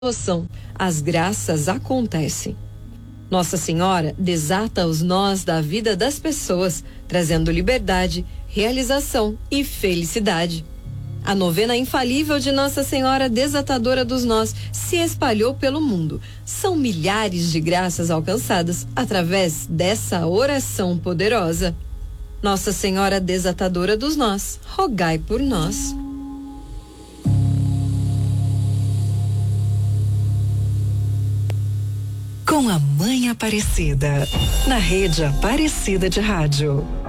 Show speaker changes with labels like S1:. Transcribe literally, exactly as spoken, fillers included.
S1: devoção, as graças acontecem. Nossa Senhora desata os nós da vida das pessoas, trazendo liberdade, realização e felicidade. A novena infalível de Nossa Senhora Desatadora dos Nós se espalhou pelo mundo. São milhares de graças alcançadas através dessa oração poderosa. Nossa Senhora Desatadora dos Nós, rogai por nós.
S2: Com a Mãe Aparecida, na Rede Aparecida de Rádio.